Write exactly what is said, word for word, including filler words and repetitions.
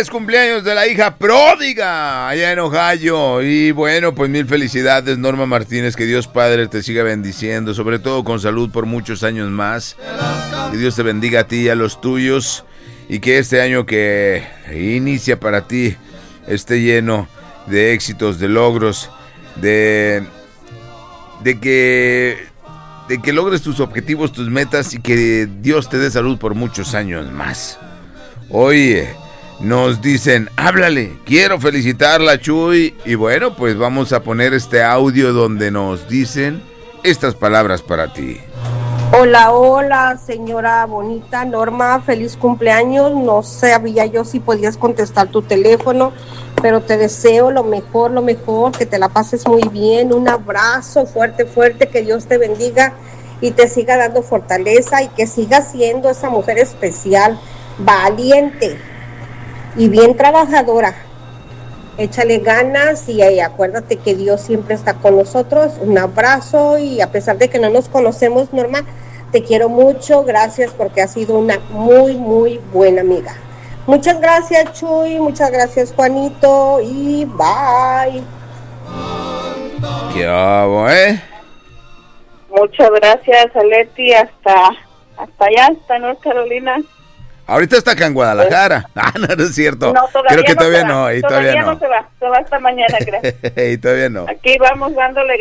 Es cumpleaños de la hija pródiga allá en Ohio. Y bueno, pues mil felicidades, Norma Martínez. Que Dios Padre te siga bendiciendo, sobre todo con salud por muchos años más. Que Dios te bendiga a ti y a los tuyos. Y que este año que inicia para ti esté lleno de éxitos, de logros, de, de que, de que logres tus objetivos, tus metas, y que Dios te dé salud por muchos años más. Hoy nos dicen, háblale, quiero felicitarla, Chuy. Y bueno, pues vamos a poner este audio donde nos dicen estas palabras para ti. Hola, hola, señora bonita Norma, feliz cumpleaños. No sabía yo si podías contestar tu teléfono, pero te deseo lo mejor, lo mejor, que te la pases muy bien. Un abrazo fuerte, fuerte, que Dios te bendiga y te siga dando fortaleza y que sigas siendo esa mujer especial, valiente y bien trabajadora. Échale ganas y eh, acuérdate que Dios siempre está con nosotros. Un abrazo, y a pesar de que no nos conocemos, Norma, te quiero mucho. Gracias porque has sido una muy, muy buena amiga. Muchas gracias, Chuy. Muchas gracias, Juanito. Y bye. ¿Qué hago, eh? Muchas gracias, Aleti. Hasta, hasta allá, hasta North Carolina. Ahorita está acá en Guadalajara. Ah, no, no es cierto. No, todavía Creo que no todavía se va. no. Y todavía, todavía no. no se va. Se va hasta mañana, creo. Y todavía no. Aquí vamos dándole